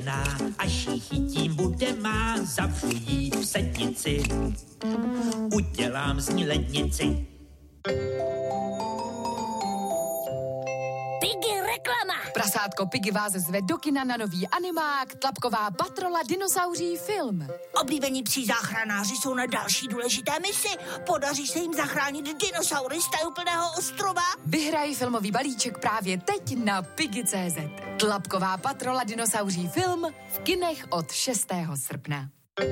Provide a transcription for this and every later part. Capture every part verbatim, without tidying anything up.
spokojená, až jí chytím, bude má, zavřu jí v sednici, udělám z ní lednici. Piggy reklama! Prasátko Piggy vás zve do kina na nový animák Tlapková patrola dinosauří film. Oblíbení psí záchranáři jsou na další důležité misi. Podaří se jim zachránit dinosaury z tajuplného ostrova? Vyhraj filmový balíček právě teď na Piggy tečka cé zet. Tlapková patrola dinosauří film v kinech od šestého srpna.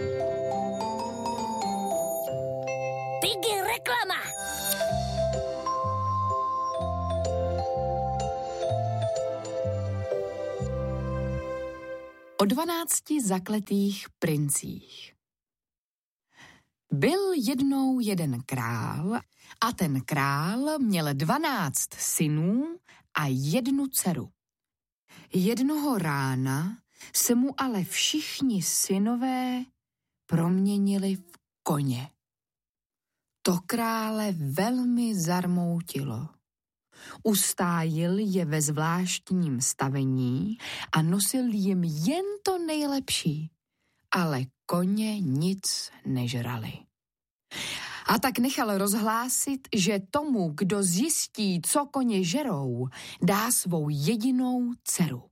Piggy reklama! O dvanácti zakletých princích. Byl jednou jeden král a ten král měl dvanáct synů a jednu dceru. Jednoho rána se mu ale všichni synové proměnili v koně. To krále velmi zarmoutilo. Ustájil je ve zvláštním stavení a nosil jim jen to nejlepší, ale koně nic nežrali. A tak nechal rozhlásit, že tomu, kdo zjistí, co koně žerou, dá svou jedinou dceru.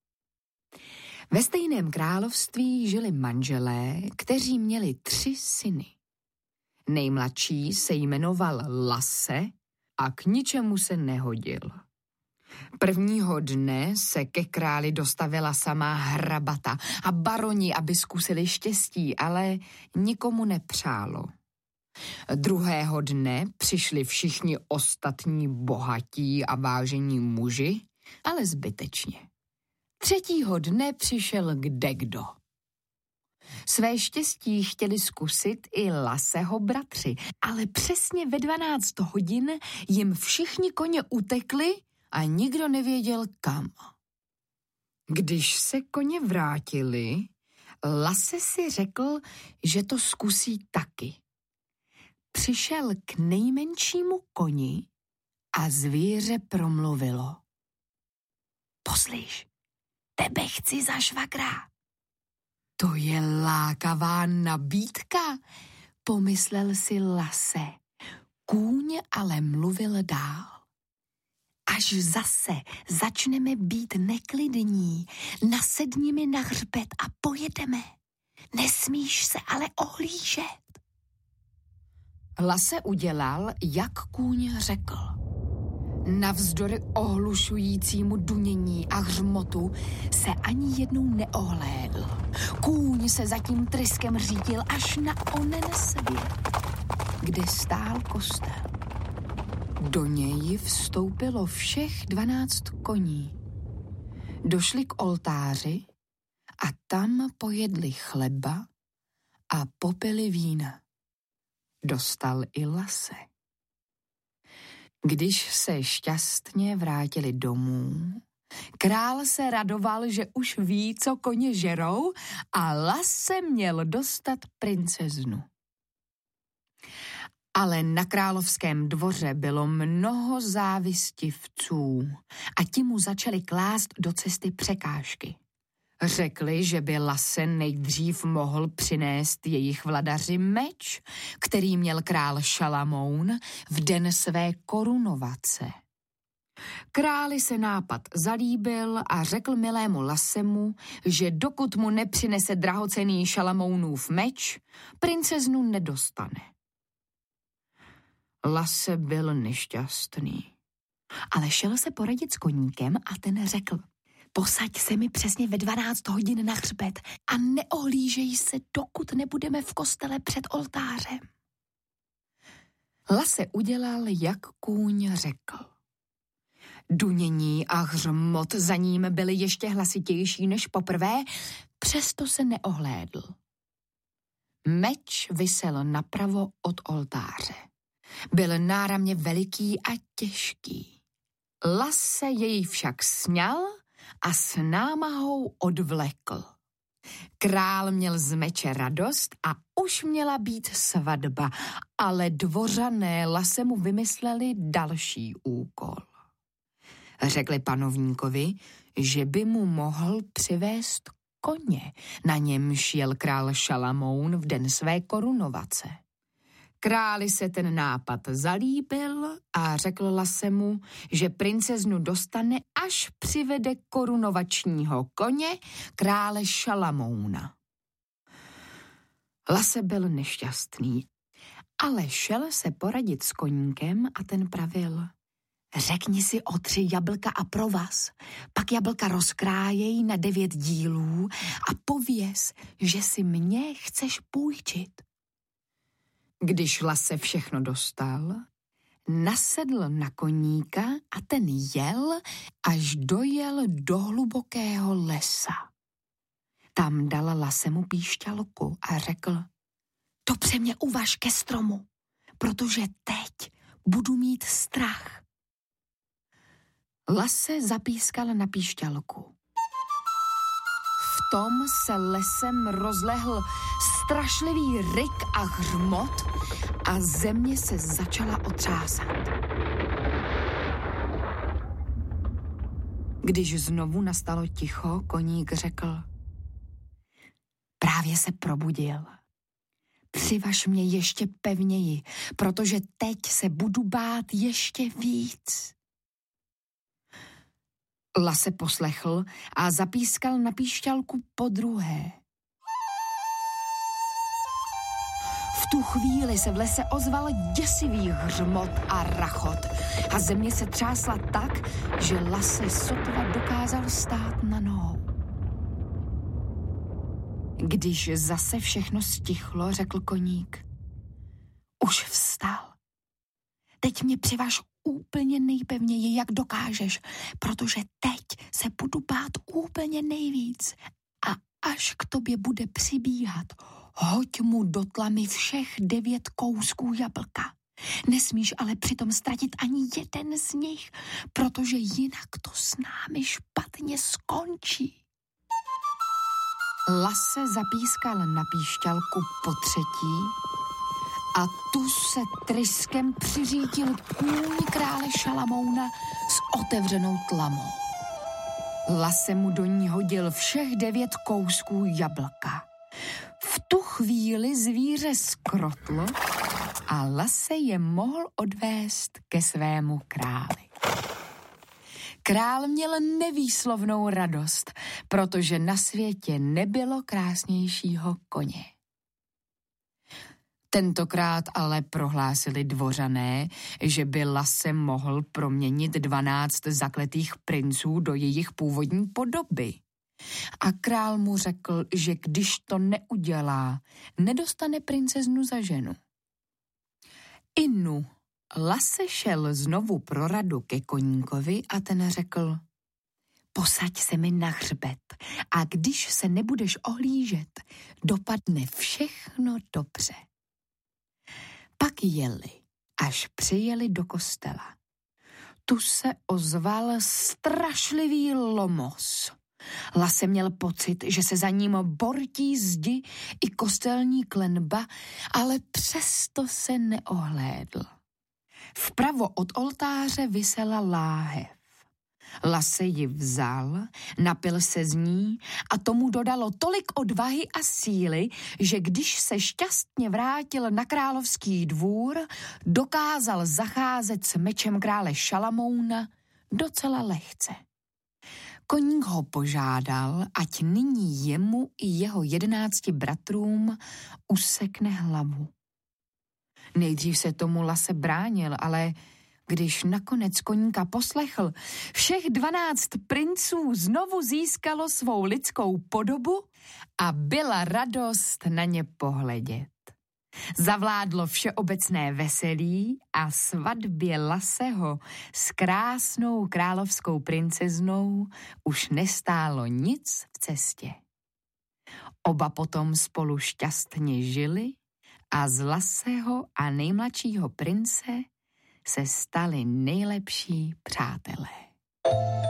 Ve stejném království žili manželé, kteří měli tři syny. Nejmladší se jmenoval Lasse a k ničemu se nehodil. Prvního dne se ke králi dostavila samá hrabata a baroni, aby zkusili štěstí, ale nikomu nepřálo. Druhého dne přišli všichni ostatní bohatí a vážení muži, ale zbytečně. Třetího dne přišel kdekdo. Své štěstí chtěli zkusit i Lasseho bratři, ale přesně ve dvanáct hodin jim všichni koně utekli a nikdo nevěděl kam. Když se koně vrátili, Lasse si řekl, že to zkusí taky. Přišel k nejmenšímu koni a zvíře promluvilo. Poslyš, tebe chci za švagra. To je lákavá nabídka, pomyslel si Lasse. Kůň ale mluvil dál. Až zase začneme být neklidní, nasedni mi na hřbet a pojedeme. Nesmíš se ale ohlížet. Lasse udělal, jak kůň řekl. Navzdory ohlušujícímu dunění a hřmotu se ani jednou neohlédl. Kůň se za tím tryskem řídil až na onen svět, kde stál kostel. Do něj vstoupilo všech dvanáct koní. Došli k oltáři a tam pojedli chleba a popili vína. Dostal i Lasse. Když se šťastně vrátili domů, král se radoval, že už ví, co koně žerou, a Lasse měl dostat princeznu. Ale na královském dvoře bylo mnoho závistivců a ti mu začali klást do cesty překážky. Řekli, že by Lasse nejdřív mohl přinést jejich vladaři meč, který měl král Šalamoun v den své korunovace. Králi se nápad zalíbil a řekl milému Lassemu, že dokud mu nepřinese drahocenný Šalamounův meč, princeznu nedostane. Lasse byl nešťastný, ale šel se poradit s koníkem a ten řekl: Posaď se mi přesně ve dvanáct hodin na hřbet a neohlížej se, dokud nebudeme v kostele před oltářem. Lasse udělal, jak kůň řekl. Dunění a hřmot za ním byly ještě hlasitější než poprvé, přesto se neohlédl. Meč visel napravo od oltáře. Byl náramně veliký a těžký. Lasse jej však sňal a s námahou odvlekl. Král měl z meče radost a už měla být svatba, ale dvořané Lassemu vymysleli další úkol. Řekli panovníkovi, že by mu mohl přivést koně, na němž jel král Šalamoun v den své korunovace. Králi se ten nápad zalíbil a řekl Lasemu, že princeznu dostane, až přivede korunovačního koně krále Šalamouna. Lase byl nešťastný, ale šel se poradit s koníkem a ten pravil: řekni si o tři jablka a provaz, pak jablka rozkrájej na devět dílů a pověz, že si mě chceš půjčit. Když Lase všechno dostal, nasedl na koníka a ten jel, až dojel do hlubokého lesa. Tam dal Lasemu píšťalku a řekl: dobře mě uvaž ke stromu, protože teď budu mít strach. Lase zapískal na píšťalku. V tom se lesem rozlehl strašlivý ryk a hřmot a země se začala otřásat. Když znovu nastalo ticho, koník řekl: právě se probudil. Přivaž mě ještě pevněji, protože teď se budu bát ještě víc. Lase poslechl a zapískal na píšťalku podruhé. V tu chvíli se v lese ozval děsivý hřmot a rachot a země se třásla tak, že Lase sotva dokázal stát na nohou. Když zase všechno stichlo, řekl koník: už vstal. Teď mě přivaž úplně nejpevněji, jak dokážeš, protože teď se budu bát úplně nejvíc. A až k tobě bude přibíhat, hoď mu do tlamy všech devět kousků jablka. Nesmíš ale přitom ztratit ani jeden z nich, protože jinak to s námi špatně skončí. Lase zapískal na píšťalku po třetí a tu se tryskem přiřítil kůň krále Šalamouna s otevřenou tlamou. Lase mu do ní hodil všech devět kousků jablka. V tu chvíli zvíře skrotlo a Lase je mohl odvést ke svému králi. Král měl nevýslovnou radost, protože na světě nebylo krásnějšího koně. Tentokrát ale prohlásili dvořané, že by Lase mohl proměnit dvanáct zakletých princů do jejich původní podoby. A král mu řekl, že když to neudělá, nedostane princeznu za ženu. Inu, Lase šel znovu pro radu ke koníkovi a ten řekl: posaď se mi na hřbet a když se nebudeš ohlížet, dopadne všechno dobře. Pak jeli, až přijeli do kostela. Tu se ozval strašlivý lomos. Lase měl pocit, že se za ním bortí zdi i kostelní klenba, ale přesto se neohlédl. Vpravo od oltáře visela láhev. Lase ji vzal, napil se z ní a tomu dodalo tolik odvahy a síly, že když se šťastně vrátil na královský dvůr, dokázal zacházet s mečem krále Šalamouna docela lehce. Koník ho požádal, ať nyní jemu i jeho jedenácti bratrům usekne hlavu. Nejdřív se tomu Lase bránil, ale když nakonec koníka poslechl, všech dvanáct princů znovu získalo svou lidskou podobu a byla radost na ně pohledět. Zavládlo všeobecné veselí a svatbě Laseho s krásnou královskou princeznou už nestálo nic v cestě. Oba potom spolu šťastně žili a z Laseho a nejmladšího prince se stali nejlepší přátelé.